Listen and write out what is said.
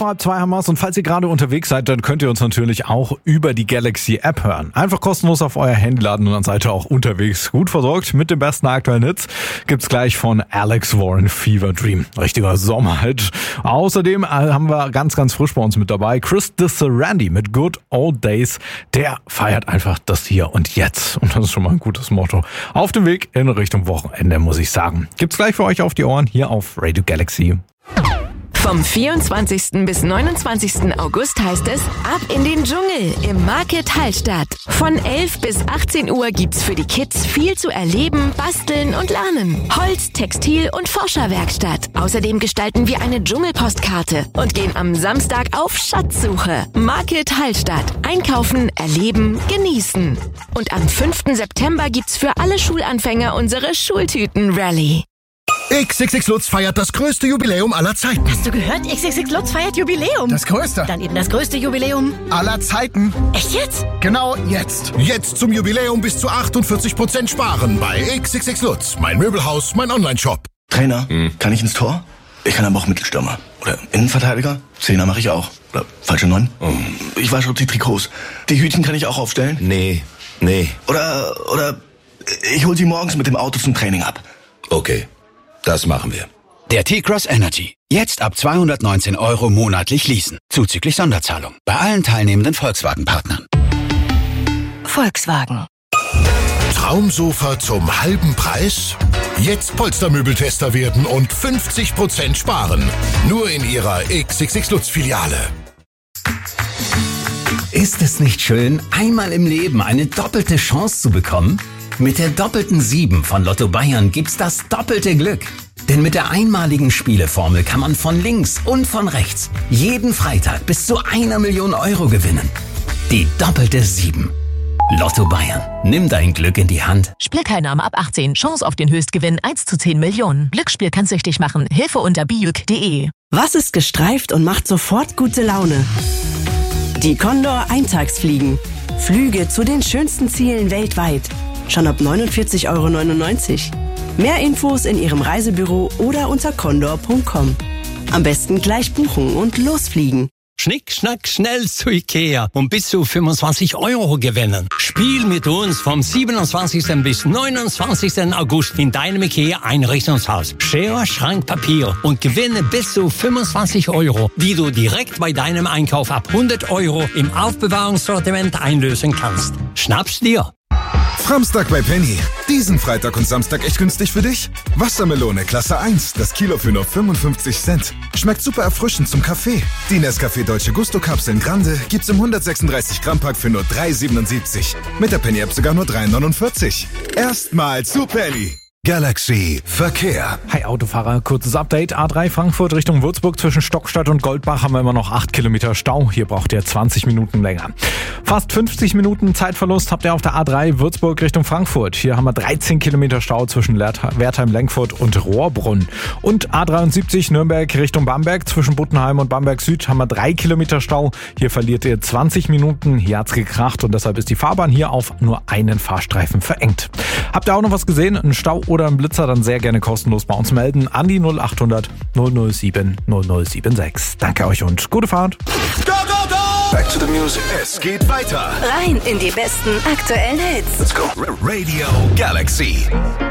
vor 2 haben wir's und falls ihr gerade unterwegs seid, dann könnt ihr uns natürlich auch über die Galaxy App hören. Einfach kostenlos auf euer Handy laden und dann seid ihr auch unterwegs gut versorgt mit den besten aktuellen Hits. Gibt's gleich von Alex Warren, Fever Dream. Richtiger Sommerhit. Außerdem haben wir ganz, ganz frisch bei uns mit dabei Chris DeSarandi mit Good Old Days. Der feiert einfach das Hier und Jetzt. Und das ist schon mal ein gutes Motto. Auf dem Weg in Richtung Wochenende, muss ich sagen. Gibt's gleich für euch auf die Ohren hier auf Radio Galaxy. Vom 24. bis 29. August heißt es Ab in den Dschungel im Market Hallstatt. Von 11 bis 18 Uhr gibt's für die Kids viel zu erleben, basteln und lernen. Holz-, Textil- und Forscherwerkstatt. Außerdem gestalten wir eine Dschungelpostkarte und gehen am Samstag auf Schatzsuche. Market Hallstatt. Einkaufen, erleben, genießen. Und am 5. September gibt's für alle Schulanfänger unsere Schultüten-Rallye. XXX Lutz feiert das größte Jubiläum aller Zeiten. Hast du gehört? XXX Lutz feiert Jubiläum. Das größte. Dann eben das größte Jubiläum Aller Zeiten. Echt jetzt? Genau jetzt. Jetzt zum Jubiläum bis zu 48% sparen bei XXX Lutz. Mein Möbelhaus, mein Onlineshop. Trainer, kann ich ins Tor? Ich kann aber auch Mittelstürmer. Oder Innenverteidiger? Zehner mache ich auch. Oder falsche 9? Ich wasche auch die Trikots. Die Hütchen kann ich auch aufstellen? Nee. Oder ich hol sie morgens mit dem Auto zum Training ab. Okay, das machen wir. Der T-Cross Energy. Jetzt ab 219 € monatlich leasen. Zuzüglich Sonderzahlung. Bei allen teilnehmenden Volkswagen-Partnern. Volkswagen. Traumsofa zum halben Preis? Jetzt Polstermöbeltester werden und 50% sparen. Nur in Ihrer XXX Lutz Filiale. Ist es nicht schön, einmal im Leben eine doppelte Chance zu bekommen? Mit der doppelten 7 von Lotto Bayern gibt's das doppelte Glück. Denn mit der einmaligen Spieleformel kann man von links und von rechts jeden Freitag bis zu 1 Million € gewinnen. Die doppelte 7. Lotto Bayern. Nimm dein Glück in die Hand. Spielteilnahme ab 18. Chance auf den Höchstgewinn 1 zu 10 Millionen. Glücksspiel kann süchtig machen. Hilfe unter biuk.de. Was ist gestreift und macht sofort gute Laune? Die Condor Eintagsfliegen. Flüge zu den schönsten Zielen weltweit. Schon ab 49,99 €. Mehr Infos in Ihrem Reisebüro oder unter condor.com. Am besten gleich buchen und losfliegen. Schnick, schnack, schnell zu Ikea und bis zu 25 € gewinnen. Spiel mit uns vom 27. bis 29. August in deinem Ikea-Einrichtungshaus. Schere, Schrank, Papier und gewinne bis zu 25 €, die du direkt bei deinem Einkauf ab 100 € im Aufbewahrungssortiment einlösen kannst. Schnapp's dir! Samstag bei Penny. Diesen Freitag und Samstag echt günstig für dich? Wassermelone Klasse 1, das Kilo für nur 55 Cent. Schmeckt super erfrischend zum Kaffee. Die Nescafé Dolce Gusto Kapseln Grande gibt's im 136 Gramm Pack für nur 3,77. Mit der Penny App sogar nur 3,49. Erstmal zu Penny. Galaxy Verkehr. Hi Autofahrer, kurzes Update. A3 Frankfurt Richtung Würzburg zwischen Stockstadt und Goldbach haben wir immer noch 8 Kilometer Stau. Hier braucht ihr 20 Minuten länger. Fast 50 Minuten Zeitverlust habt ihr auf der A3 Würzburg Richtung Frankfurt. Hier haben wir 13 Kilometer Stau zwischen Wertheim-Lenkfurt und Rohrbrunn. Und A73 Nürnberg Richtung Bamberg zwischen Buttenheim und Bamberg Süd haben wir 3 Kilometer Stau. Hier verliert ihr 20 Minuten. Hier hat's gekracht und deshalb ist die Fahrbahn hier auf nur einen Fahrstreifen verengt. Habt ihr auch noch was gesehen? Ein Stau oder ein Blitzer, dann sehr gerne kostenlos bei uns melden an die 0800 007 0076. Danke euch und gute Fahrt. Go, go, go! Back to the music. Es geht weiter. Rein in die besten aktuellen Hits. Let's go. Radio Galaxy.